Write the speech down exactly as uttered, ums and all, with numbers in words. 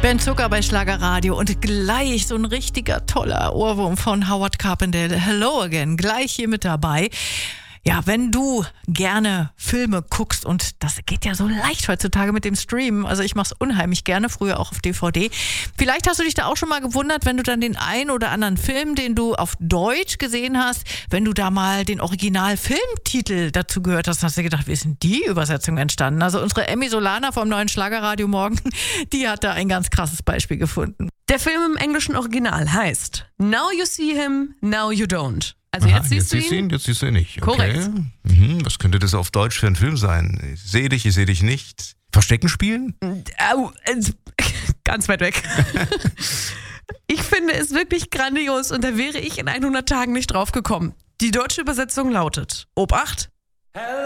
Ben Zucker bei Schlagerradio und gleich so ein richtiger toller Ohrwurm von Howard Carpendale. Hello again, gleich hier mit dabei. Ja, wenn du gerne Filme guckst, und das geht ja so leicht heutzutage mit dem Streamen, also ich mache es unheimlich gerne, früher auch auf D V D. Vielleicht hast du dich da auch schon mal gewundert, wenn du dann den einen oder anderen Film, den du auf Deutsch gesehen hast, wenn du da mal den Original-Filmtitel dazu gehört hast, hast du gedacht, wie ist denn die Übersetzung entstanden? Also unsere Emmy Solana vom neuen Schlagerradio Morgen, die hat da ein ganz krasses Beispiel gefunden. Der Film im englischen Original heißt Now You See Him, Now You Don't. Also Aha, jetzt siehst jetzt du siehst ihn? ihn, jetzt siehst du ihn nicht. Okay. Korrekt. Mhm, was könnte das auf Deutsch für ein Film sein? Ich sehe dich, ich sehe dich nicht. Verstecken spielen? Au, äh, ganz weit weg. Ich finde es wirklich grandios und da wäre ich in hundert Tagen nicht drauf gekommen. Die deutsche Übersetzung lautet: Obacht.